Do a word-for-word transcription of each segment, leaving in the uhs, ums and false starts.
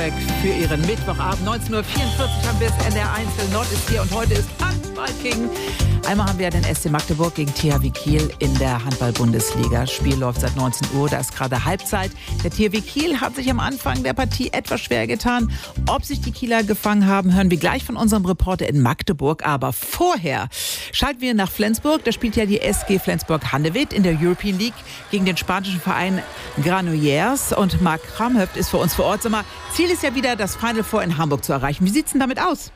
Soundtrack für Ihren Mittwochabend. neunzehn Uhr vierundvierzig haben wir es, N D R eins, Nord ist hier und heute ist Handball-King. Einmal haben wir den S C Magdeburg gegen T H W Kiel in der Handball-Bundesliga. Das Spiel läuft seit neunzehn Uhr, da ist gerade Halbzeit. Der T H W Kiel hat sich am Anfang der Partie etwas schwer getan. Ob sich die Kieler gefangen haben, hören wir gleich von unserem Reporter in Magdeburg. Aber vorher schalten wir nach Flensburg. Da spielt ja die S G Flensburg-Handewitt in der European League gegen den spanischen Verein Granollers. Und Marc Kramhöft ist für uns vor Ort. Sag mal, Ziel ist ja wieder, das Final Four in Hamburg zu erreichen. Wie sieht's denn damit aus?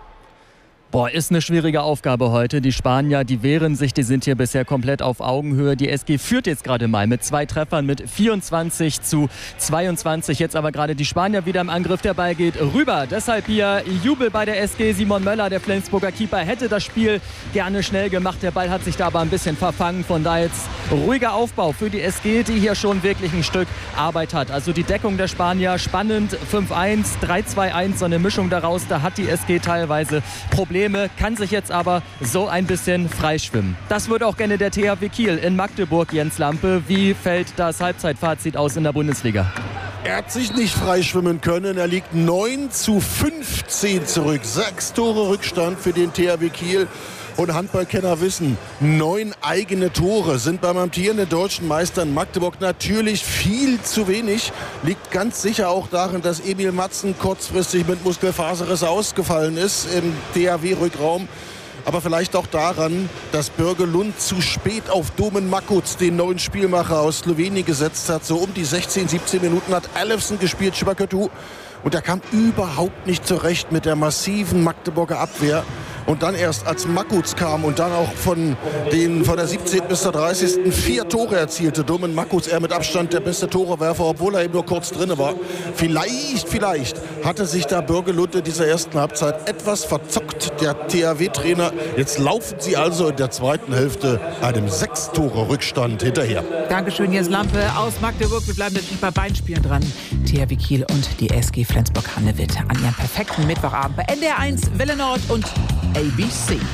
Boah, ist eine schwierige Aufgabe heute. Die Spanier, die wehren sich, die sind hier bisher komplett auf Augenhöhe. Die S G führt jetzt gerade mal mit zwei Treffern mit vierundzwanzig zu zweiundzwanzig. Jetzt aber gerade die Spanier wieder im Angriff. Der Ball geht rüber. Deshalb hier Jubel bei der S G. Simon Möller, der Flensburger Keeper, hätte das Spiel gerne schnell gemacht. Der Ball hat sich da aber ein bisschen verfangen. Von da jetzt ruhiger Aufbau für die S G, die hier schon wirklich ein Stück Arbeit hat. Also die Deckung der Spanier spannend. fünf eins, drei zwei eins, so eine Mischung daraus. Da hat die S G teilweise Probleme. Kann sich jetzt aber so ein bisschen freischwimmen. Das würde auch gerne der T H W Kiel in Magdeburg, Jens Lampe. Wie fällt das Halbzeitfazit aus in der Bundesliga? Er hat sich nicht freischwimmen können. Er liegt neun zu fünfzehn zurück. Sechs Tore Rückstand für den T H W Kiel. Und Handballkenner wissen, neun eigene Tore sind beim amtierenden deutschen Meister in Magdeburg natürlich viel zu wenig. Liegt ganz sicher auch daran, dass Emil Matzen kurzfristig mit Muskelfaserriss ausgefallen ist im T H W-Rückraum. Aber vielleicht auch daran, dass Börge Lund zu spät auf Domen Makuc, den neuen Spielmacher aus Slowenien, gesetzt hat. So um die sechzehn, siebzehn Minuten hat Alefsen gespielt, Schibakatu. Und er kam überhaupt nicht zurecht mit der massiven Magdeburger Abwehr. Und dann erst, als Makuc kam und dann auch von, den, von der siebzehnten bis zur dreißigsten vier Tore erzielte. Domen Makuc, er mit Abstand der beste Torewerfer, obwohl er eben nur kurz drin war. Vielleicht, vielleicht hatte sich da Börge Lund in dieser ersten Halbzeit etwas verzockt, der T H W-Trainer. Jetzt laufen sie also in der zweiten Hälfte einem Sechs-Tore-Rückstand hinterher. Dankeschön, Jens Lampe aus Magdeburg. Wir bleiben natürlich bei beiden Spielen dran. T H W Kiel und die S G Flensburg-Handewitt an ihrem perfekten Mittwochabend bei N D R eins, Welle Nord und A B C.